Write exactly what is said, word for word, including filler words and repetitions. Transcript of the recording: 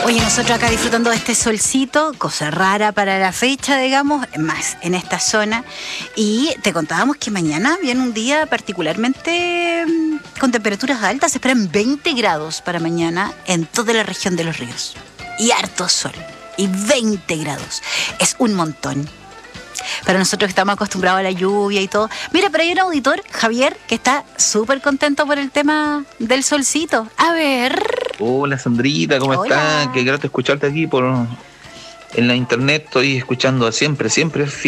Oye, nosotros acá disfrutando de este solcito, cosa rara para la fecha, digamos, más en esta zona. Y te contábamos que mañana viene un día particularmente mm, con temperaturas altas. Se esperan veinte grados para mañana en toda la región de Los Ríos. Y harto sol. Y veinte grados. Es un montón. Para nosotros que estamos acostumbrados a la lluvia y todo. Mira, pero hay un auditor, Javier, que está súper contento por el tema del solcito. A ver... Hola Sandrita, ¿cómo Hola. estás? Qué grato escucharte aquí por en la internet. Estoy escuchando siempre, siempre